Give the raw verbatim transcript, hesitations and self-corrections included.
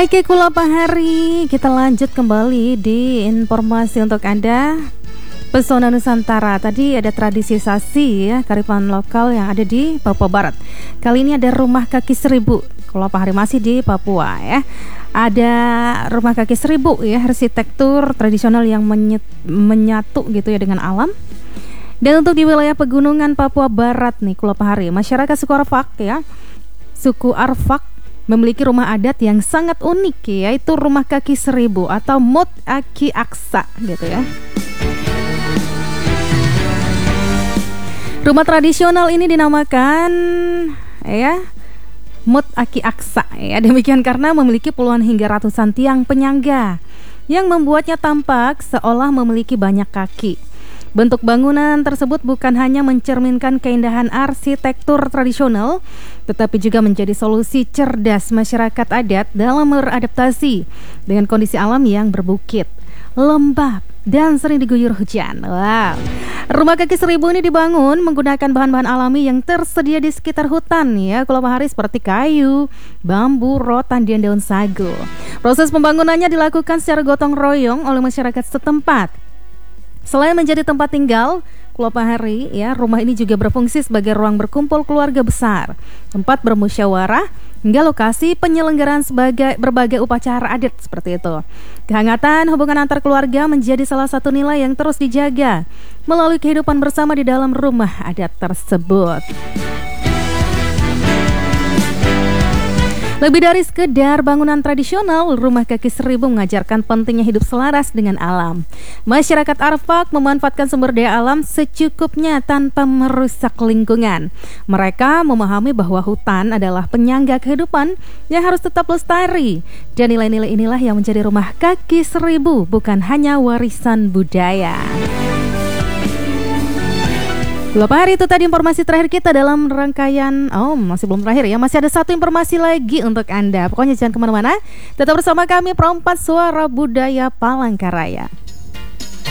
Baik, Kula Pahari, kita lanjut kembali di informasi untuk Anda. Pesona Nusantara, tadi ada tradisi sasi ya, kearifan lokal yang ada di Papua Barat. Kali ini ada rumah kaki seribu. Kula Pahari masih di Papua ya. Ada rumah kaki seribu ya, arsitektur tradisional yang menyet, menyatu gitu ya dengan alam. Dan untuk di wilayah pegunungan Papua Barat nih, Kula Pahari, masyarakat suku Arfak ya, suku Arfak memiliki rumah adat yang sangat unik ya, yaitu rumah kaki seribu atau Mut Aki Aksa gitu ya. Rumah tradisional ini dinamakan ya Mut Aki Aksa ya, demikian karena memiliki puluhan hingga ratusan tiang penyangga yang membuatnya tampak seolah memiliki banyak kaki. Bentuk bangunan tersebut bukan hanya mencerminkan keindahan arsitektur tradisional, tetapi juga menjadi solusi cerdas masyarakat adat dalam beradaptasi dengan kondisi alam yang berbukit, lembab, dan sering diguyur hujan. Wow. Rumah kaki seribu ini dibangun menggunakan bahan-bahan alami yang tersedia di sekitar hutan ya, Kula Pahari, seperti kayu, bambu, rotan, dan daun sagu. Proses pembangunannya dilakukan secara gotong royong oleh masyarakat setempat. Selain menjadi tempat tinggal, Kula Pahari ya, rumah ini juga berfungsi sebagai ruang berkumpul keluarga besar, tempat bermusyawarah, hingga lokasi penyelenggaraan sebagai berbagai upacara adat seperti itu. Kehangatan hubungan antar keluarga menjadi salah satu nilai yang terus dijaga melalui kehidupan bersama di dalam rumah adat tersebut. Lebih dari sekedar bangunan tradisional, rumah kaki seribu mengajarkan pentingnya hidup selaras dengan alam. Masyarakat Arfak memanfaatkan sumber daya alam secukupnya tanpa merusak lingkungan. Mereka memahami bahwa hutan adalah penyangga kehidupan yang harus tetap lestari. Dan nilai-nilai inilah yang menjadi rumah kaki seribu, bukan hanya warisan budaya. Kula Pahari, itu tadi informasi terakhir kita dalam rangkaian. Oh, masih belum terakhir ya, masih ada satu informasi lagi untuk Anda. Pokoknya jangan kemana-mana, tetap bersama kami Perempat Suara Budaya Palangkaraya.